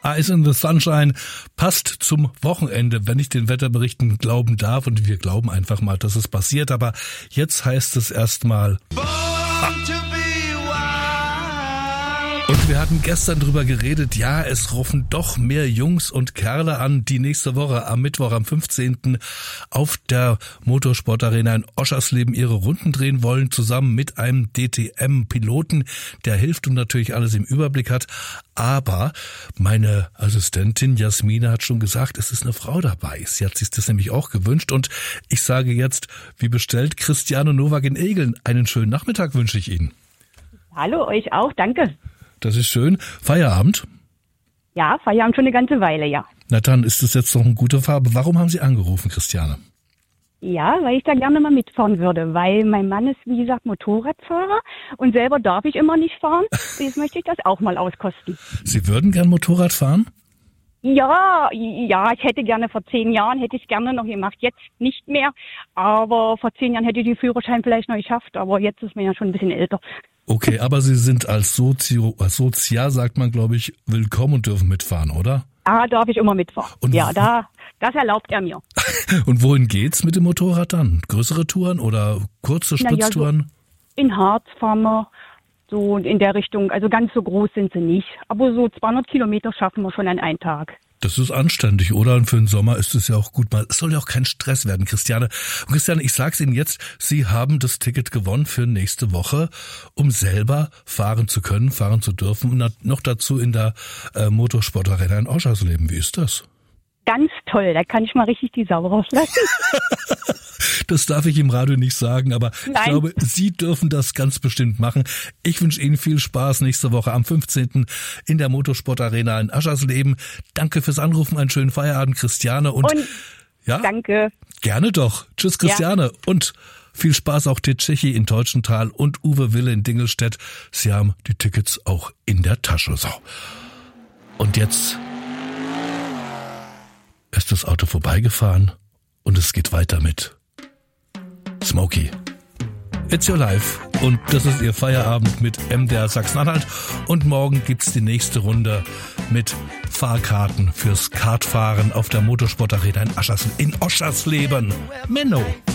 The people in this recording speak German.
Eyes in the Sunshine passt zum Wochenende, wenn ich den Wetterberichten glauben darf. Und wir glauben einfach mal, dass es passiert. Aber jetzt heißt es erstmal... Und wir hatten gestern drüber geredet, ja, es rufen doch mehr Jungs und Kerle an, die nächste Woche am Mittwoch, am 15. auf der Motorsportarena in Oschersleben ihre Runden drehen wollen, zusammen mit einem DTM-Piloten, der hilft und natürlich alles im Überblick hat. Aber meine Assistentin Jasmine hat schon gesagt, es ist eine Frau dabei. Sie hat sich das nämlich auch gewünscht. Und ich sage jetzt, wie bestellt, Christiane Nowak in Egeln. Einen schönen Nachmittag wünsche ich Ihnen. Hallo, euch auch, danke. Das ist schön. Feierabend? Ja, Feierabend schon eine ganze Weile, ja. Na dann ist es jetzt noch eine gute Farbe. Warum haben Sie angerufen, Christiane? Ja, weil ich da gerne mal mitfahren würde, weil mein Mann ist, wie gesagt, Motorradfahrer und selber darf ich immer nicht fahren. Jetzt möchte ich das auch mal auskosten. Sie würden gern Motorrad fahren? Ja, ich hätte gerne vor 10 Jahren, hätte ich gerne noch gemacht, jetzt nicht mehr. Aber vor 10 Jahren hätte ich den Führerschein vielleicht noch geschafft, aber jetzt ist man ja schon ein bisschen älter. Okay, aber Sie sind als Sozial, sagt man, glaube ich, willkommen und dürfen mitfahren, oder? Ah, darf ich immer mitfahren. Und ja, das erlaubt er mir. Und wohin geht's mit dem Motorrad dann? Größere Touren oder kurze Spritztouren? Ja, so in Harz fahren wir, so in der Richtung. Also ganz so groß sind sie nicht. Aber so 200 Kilometer schaffen wir schon an einem Tag. Das ist anständig, oder? Und für den Sommer ist es ja auch gut. Es soll ja auch kein Stress werden, Christiane. Und Christiane, ich sag's Ihnen jetzt, Sie haben das Ticket gewonnen für nächste Woche, um selber fahren zu können, fahren zu dürfen und noch dazu in der Motorsportarena in Oschersleben. Wie ist das? Ganz toll, da kann ich mal richtig die Sau rauslassen. Das darf ich im Radio nicht sagen, aber Nein. Ich glaube, Sie dürfen das ganz bestimmt machen. Ich wünsche Ihnen viel Spaß nächste Woche am 15. in der Motorsportarena in Aschersleben. Danke fürs Anrufen, einen schönen Feierabend, Christiane. Und ja, danke. Gerne doch. Tschüss, Christiane. Ja. Und viel Spaß auch Tetschichi in Teutschenthal und Uwe Wille in Dingelstedt. Sie haben die Tickets auch in der Tasche. So. Und jetzt ist das Auto vorbeigefahren und es geht weiter mit Smokey. It's your life. Und das ist Ihr Feierabend mit MDR Sachsen-Anhalt. Und morgen gibt's die nächste Runde mit Fahrkarten fürs Kartfahren auf der Motorsportarena in Oschersleben. Menno.